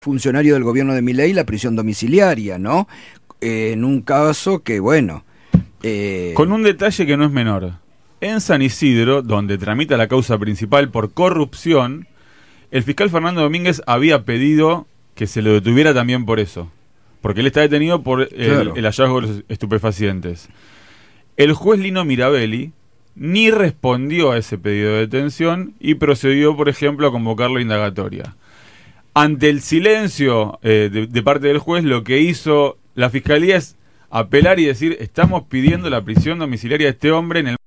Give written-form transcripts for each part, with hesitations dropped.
funcionario del gobierno de Milei la prisión domiciliaria, ¿no? En un caso que, bueno... Con un detalle que no es menor. En San Isidro, donde tramita la causa principal por corrupción, el fiscal Fernando Domínguez había pedido que se lo detuviera también por eso. Porque él está detenido por el hallazgo de los estupefacientes. El juez Lino Mirabelli ni respondió a ese pedido de detención y procedió, por ejemplo, a convocar la indagatoria. Ante el silencio de parte del juez, lo que hizo la fiscalía es apelar y decir: estamos pidiendo la prisión domiciliaria de este hombre en el...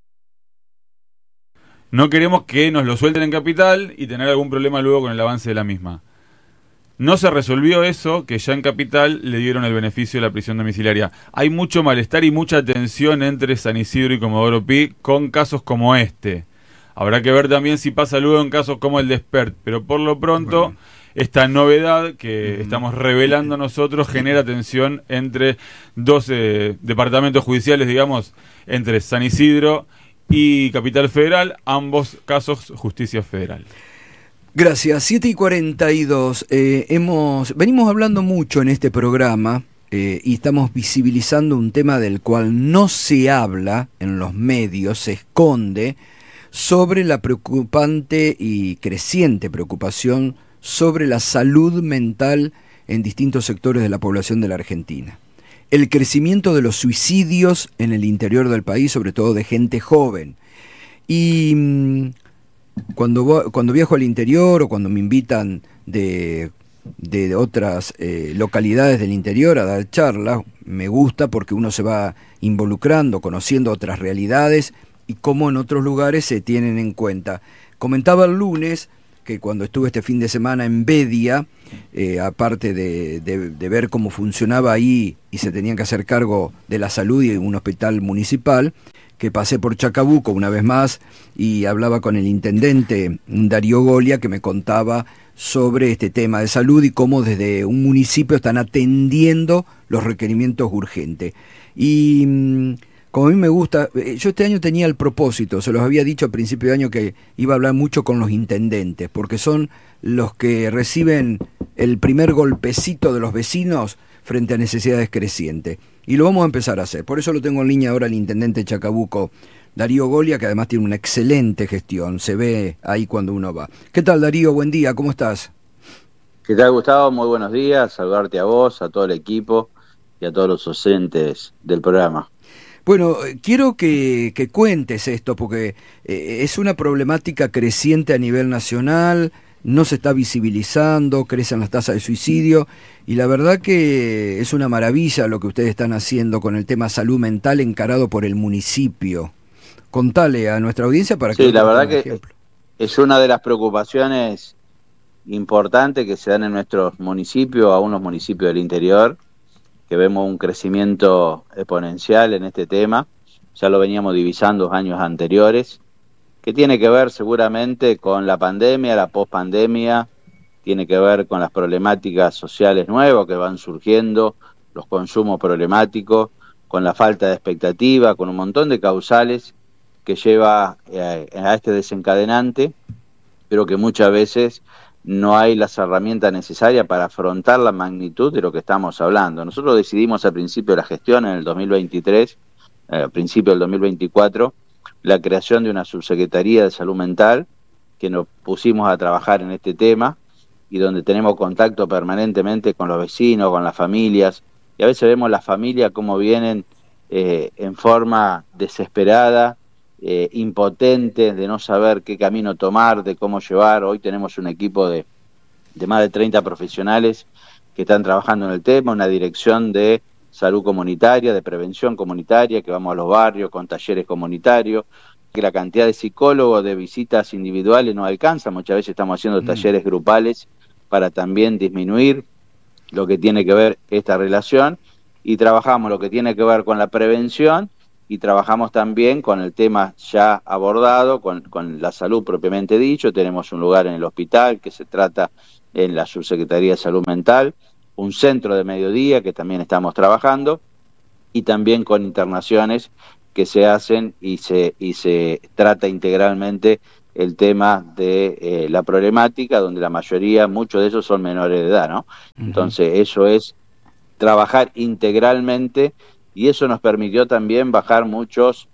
No queremos que nos lo suelten en Capital y tener algún problema luego con el avance de la misma. No se resolvió eso, que ya en Capital le dieron el beneficio de la prisión domiciliaria. Hay mucho malestar y mucha tensión entre San Isidro y Comodoro Pi con casos como este. Habrá que ver también si pasa luego en casos como el de Espert, pero por lo pronto... Bueno. Esta novedad que estamos revelando nosotros genera tensión entre dos departamentos judiciales, digamos, entre San Isidro y Capital Federal, ambos casos justicia federal. Gracias. 7:42. Venimos hablando mucho en este programa y estamos visibilizando un tema del cual no se habla en los medios, se esconde, sobre la preocupante y creciente preocupación sobre la salud mental en distintos sectores de la población de la Argentina. El crecimiento de los suicidios en el interior del país, sobre todo de gente joven. Y cuando viajo al interior o cuando me invitan de otras localidades del interior a dar charlas, me gusta porque uno se va involucrando, conociendo otras realidades y cómo en otros lugares se tienen en cuenta. Comentaba el lunes que cuando estuve este fin de semana en Bedia, aparte de ver cómo funcionaba ahí y se tenían que hacer cargo de la salud y un hospital municipal, que pasé por Chacabuco una vez más y hablaba con el intendente Darío Golia, que me contaba sobre este tema de salud y cómo desde un municipio están atendiendo los requerimientos urgentes. Y... como a mí me gusta, yo este año tenía el propósito, se los había dicho a principio de año que iba a hablar mucho con los intendentes, porque son los que reciben el primer golpecito de los vecinos frente a necesidades crecientes. Y lo vamos a empezar a hacer. Por eso lo tengo en línea ahora el intendente de Chacabuco, Darío Golia, que además tiene una excelente gestión, se ve ahí cuando uno va. ¿Qué tal, Darío? Buen día, ¿cómo estás? ¿Qué tal, Gustavo? Muy buenos días, saludarte a vos, a todo el equipo y a todos los docentes del programa. Bueno, quiero que cuentes esto, porque es una problemática creciente a nivel nacional, no se está visibilizando, crecen las tasas de suicidio, y la verdad que es una maravilla lo que ustedes están haciendo con el tema salud mental encarado por el municipio. Contale a nuestra audiencia para que... Sí, la verdad que es una de las preocupaciones importantes que se dan en nuestros municipios, a unos municipios del interior, que vemos un crecimiento exponencial en este tema, ya lo veníamos divisando años anteriores, que tiene que ver seguramente con la pandemia, la pospandemia, tiene que ver con las problemáticas sociales nuevas que van surgiendo, los consumos problemáticos, con la falta de expectativa, con un montón de causales que lleva a este desencadenante, pero que muchas veces no hay las herramientas necesarias para afrontar la magnitud de lo que estamos hablando. Nosotros decidimos al principio de la gestión, en el 2023, al principio del 2024, la creación de una subsecretaría de salud mental, que nos pusimos a trabajar en este tema, y donde tenemos contacto permanentemente con los vecinos, con las familias, y a veces vemos las familias cómo vienen en forma desesperada, impotentes, de no saber qué camino tomar, de cómo llevar. Hoy tenemos un equipo de más de 30 profesionales que están trabajando en el tema, una dirección de salud comunitaria, de prevención comunitaria, que vamos a los barrios con talleres comunitarios, que la cantidad de psicólogos, de visitas individuales no alcanza, muchas veces estamos haciendo talleres grupales para también disminuir lo que tiene que ver esta relación, y trabajamos lo que tiene que ver con la prevención, y trabajamos también con el tema ya abordado, con la salud propiamente dicho. Tenemos un lugar en el hospital que se trata en la Subsecretaría de Salud Mental, un centro de mediodía que también estamos trabajando, y también con internaciones que se hacen y se trata integralmente el tema de la problemática, donde la mayoría, muchos de ellos son menores de edad, ¿no? Entonces eso es trabajar integralmente, y eso nos permitió también bajar muchos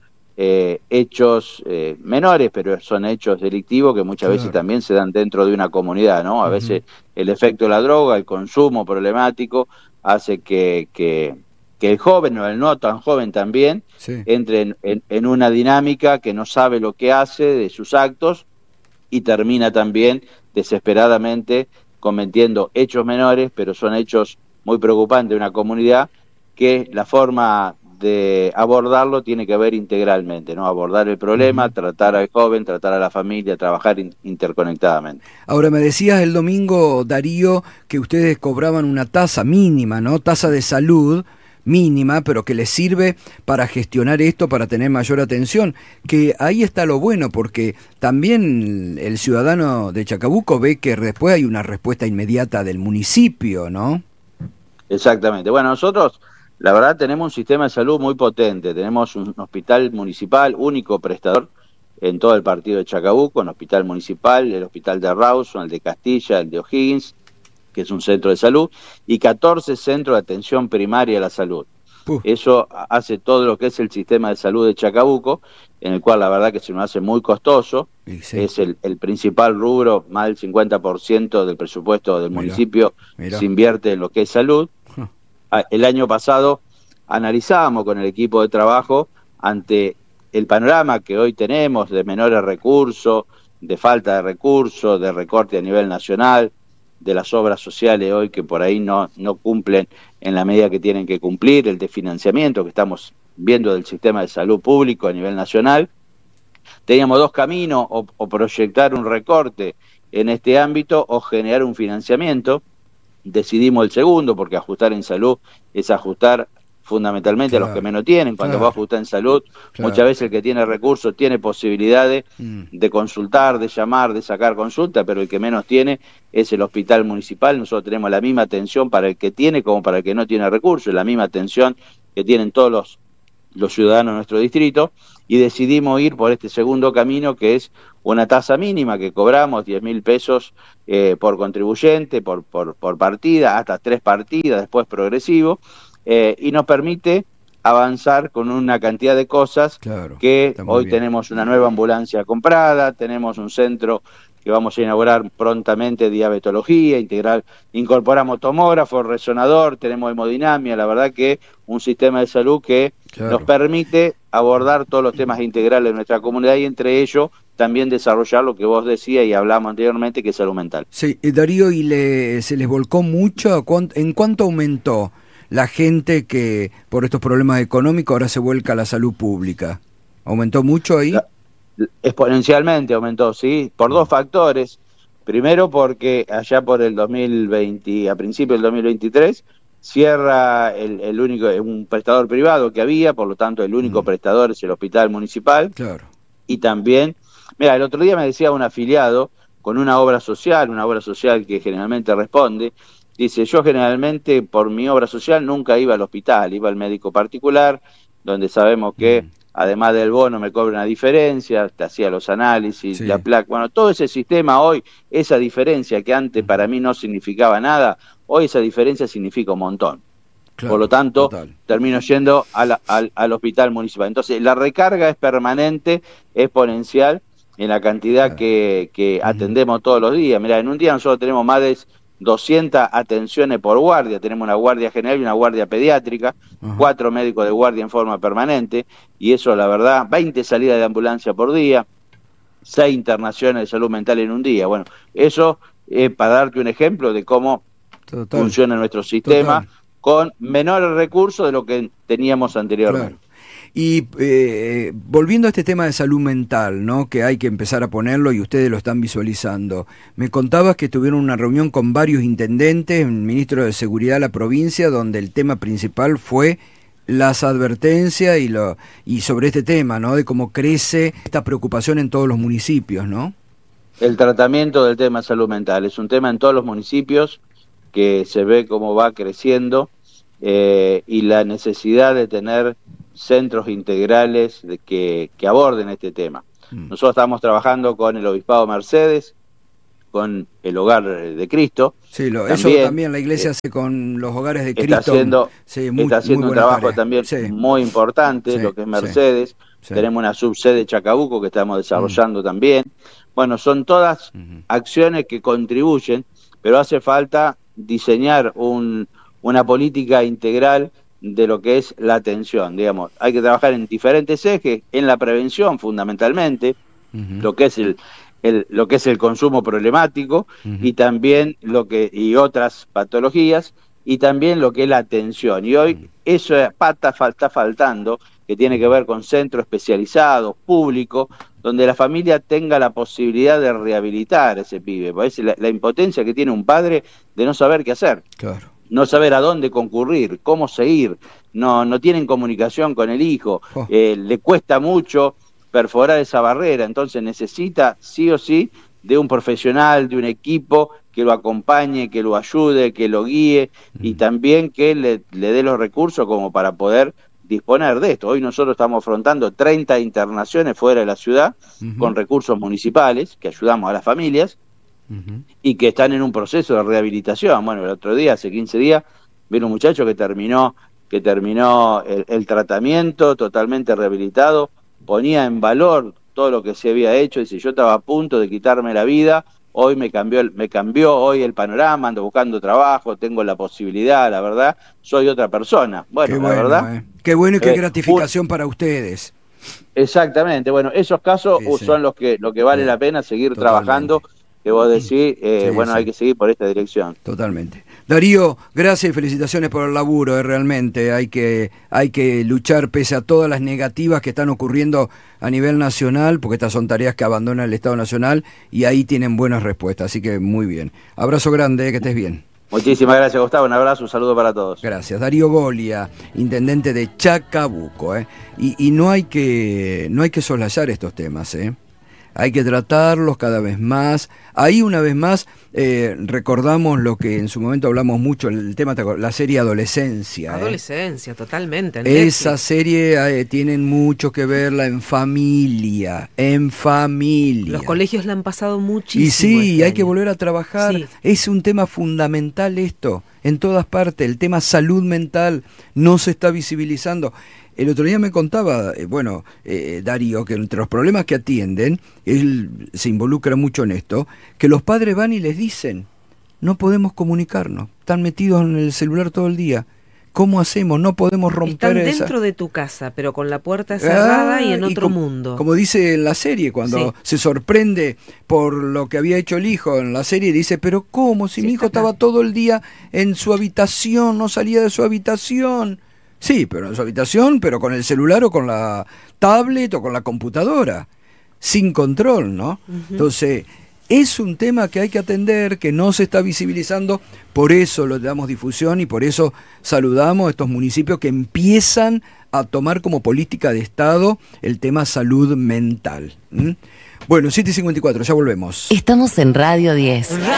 hechos menores, pero son hechos delictivos que muchas veces también se dan dentro de una comunidad, ¿no? A veces el efecto de la droga, el consumo problemático, hace que el joven o el no tan joven también entre en una dinámica que no sabe lo que hace de sus actos, y termina también desesperadamente cometiendo hechos menores, pero son hechos muy preocupantes de una comunidad, que la forma de abordarlo tiene que ver integralmente, ¿no? Abordar el problema, tratar al joven, tratar a la familia, trabajar interconectadamente. Ahora, me decías el domingo, Darío, que ustedes cobraban una tasa mínima, ¿no? Tasa de salud mínima, pero que les sirve para gestionar esto, para tener mayor atención, que ahí está lo bueno, porque también el ciudadano de Chacabuco ve que después hay una respuesta inmediata del municipio, ¿no? Exactamente. Bueno, nosotros, la verdad, tenemos un sistema de salud muy potente. Tenemos un hospital municipal, único prestador en todo el partido de Chacabuco, un hospital municipal, el hospital de Rawson, el de Castilla, el de O'Higgins, que es un centro de salud, y 14 centros de atención primaria a la salud. Eso hace todo lo que es el sistema de salud de Chacabuco, en el cual la verdad que se nos hace muy costoso. Es el principal rubro, más del 50% del presupuesto del municipio se invierte en lo que es salud. El año pasado analizábamos con el equipo de trabajo, ante el panorama que hoy tenemos de menores recursos, de falta de recursos, de recorte a nivel nacional, de las obras sociales hoy que por ahí no cumplen en la medida que tienen que cumplir, el desfinanciamiento que estamos viendo del sistema de salud público a nivel nacional. Teníamos dos caminos: o proyectar un recorte en este ámbito o generar un financiamiento. Decidimos el segundo, porque ajustar en salud es ajustar fundamentalmente a los que menos tienen. Cuando vos ajustás en salud, muchas veces el que tiene recursos tiene posibilidades de consultar, de llamar, de sacar consulta, pero el que menos tiene es el hospital municipal. Nosotros tenemos la misma atención para el que tiene como para el que no tiene recursos, la misma atención que tienen todos los ciudadanos de nuestro distrito, y decidimos ir por este segundo camino, que es una tasa mínima que cobramos, 10.000 pesos por contribuyente, por partida, hasta 3 partidas, después progresivo, y nos permite avanzar con una cantidad de cosas que hoy tenemos una nueva ambulancia comprada, tenemos un centro que vamos a inaugurar prontamente, diabetología integral, incorporamos tomógrafo, resonador, tenemos hemodinamia. La verdad que un sistema de salud que nos permite abordar todos los temas integrales de nuestra comunidad, y entre ellos también desarrollar lo que vos decías y hablamos anteriormente, que es salud mental. Sí, Darío, ¿y se les volcó mucho? ¿En cuánto aumentó la gente que por estos problemas económicos ahora se vuelca a la salud pública? ¿Aumentó mucho ahí? Exponencialmente aumentó, sí, por dos factores. Primero, porque allá por el 2020, a principios del 2023, cierra el único, un prestador privado que había, por lo tanto el único prestador es el hospital municipal. Y también, mira, el otro día me decía un afiliado con una obra social que generalmente responde, dice: yo generalmente por mi obra social nunca iba al hospital, iba al médico particular, donde sabemos que además del bono me cobra una diferencia, te hacía los análisis, la placa, bueno, todo ese sistema hoy, esa diferencia que antes para mí no significaba nada, hoy esa diferencia significa un montón. Por lo tanto, termino yendo al hospital municipal. Entonces, la recarga es permanente, exponencial, en la cantidad que atendemos todos los días. Mirá, en un día nosotros tenemos más de 200 atenciones por guardia, tenemos una guardia general y una guardia pediátrica, 4 médicos de guardia en forma permanente, y eso, la verdad, 20 salidas de ambulancia por día, 6 internaciones de salud mental en un día. Bueno, eso es para darte un ejemplo de cómo funciona nuestro sistema con menores recursos de lo que teníamos anteriormente. Y volviendo a este tema de salud mental, ¿no?, que hay que empezar a ponerlo y ustedes lo están visualizando, me contabas que tuvieron una reunión con varios intendentes, el ministro de Seguridad de la provincia, donde el tema principal fue las advertencias y sobre este tema, ¿no?, de cómo crece esta preocupación en todos los municipios, ¿no? El tratamiento del tema de salud mental es un tema en todos los municipios que se ve cómo va creciendo, y la necesidad de tener centros integrales que aborden este tema. Nosotros estamos trabajando con el Obispado Mercedes, con el Hogar de Cristo. Sí, eso también la iglesia hace con los hogares de Cristo. Está haciendo un trabajo también muy importante, lo que es Mercedes. Tenemos una subsede Chacabuco que estamos desarrollando también. Bueno, son todas acciones que contribuyen, pero hace falta diseñar una política integral de lo que es la atención. Digamos, hay que trabajar en diferentes ejes, en la prevención fundamentalmente, lo que es el consumo problemático, y también y otras patologías, y también lo que es la atención. Y hoy eso está faltando, que tiene que ver con centros especializados, públicos, donde la familia tenga la posibilidad de rehabilitar a ese pibe. Porque es la impotencia que tiene un padre de no saber qué hacer. Claro. No saber a dónde concurrir, cómo seguir, no tienen comunicación con el hijo, le cuesta mucho perforar esa barrera, entonces necesita sí o sí de un profesional, de un equipo que lo acompañe, que lo ayude, que lo guíe y también que le dé los recursos como para poder disponer de esto. Hoy nosotros estamos afrontando 30 internaciones fuera de la ciudad con recursos municipales que ayudamos a las familias y que están en un proceso de rehabilitación. Bueno, el otro día, hace 15 días, vino un muchacho que terminó el tratamiento totalmente rehabilitado, ponía en valor todo lo que se había hecho, dice, yo estaba a punto de quitarme la vida, hoy me cambió hoy el panorama, ando buscando trabajo, tengo la posibilidad, la verdad, soy otra persona. Bueno, la verdad. Qué bueno y qué gratificación para ustedes. Exactamente, bueno, esos casos son los que vale la pena seguir trabajando, que vos decís, hay que seguir por esta dirección. Totalmente. Darío, gracias y felicitaciones por el laburo, realmente hay que luchar pese a todas las negativas que están ocurriendo a nivel nacional, porque estas son tareas que abandona el Estado Nacional y ahí tienen buenas respuestas, así que muy bien. Abrazo grande, que estés bien. Muchísimas gracias, Gustavo, un abrazo, un saludo para todos. Gracias. Darío Golia, intendente de Chacabuco, y no hay que soslayar estos temas, Hay que tratarlos cada vez más. Ahí una vez más recordamos lo que en su momento hablamos mucho, el tema, la serie Adolescencia. Adolescencia, totalmente. Esa serie tienen mucho que verla en familia. Los colegios la han pasado muchísimo. Y sí, hay que volver a trabajar. Sí. Es un tema fundamental esto, en todas partes. El tema salud mental no se está visibilizando. El otro día me contaba, Darío, que entre los problemas que atienden, él se involucra mucho en esto, que los padres van y les dicen, no podemos comunicarnos, están metidos en el celular todo el día. ¿Cómo hacemos? No podemos romper Están dentro de tu casa, pero con la puerta cerrada y en otro mundo. Como dice en la serie, cuando se sorprende por lo que había hecho el hijo en la serie, dice, pero ¿cómo? Si mi hijo estaba todo el día en su habitación, no salía de su habitación. Sí, pero en su habitación, pero con el celular o con la tablet o con la computadora, sin control, ¿no? Entonces, es un tema que hay que atender, que no se está visibilizando, por eso lo damos difusión y por eso saludamos a estos municipios que empiezan a tomar como política de Estado el tema salud mental. Bueno, 7:54, ya volvemos. Estamos en Radio 10.